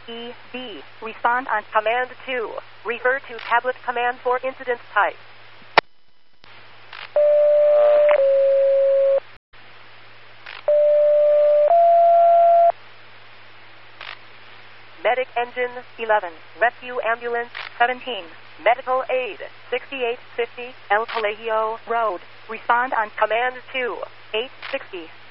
ED. Respond on Command 2. Refer to tablet command for incident type. Medic engine 11. Rescue ambulance 17. Medical aid 6850 El Colegio Road. Respond on Command 2. 860.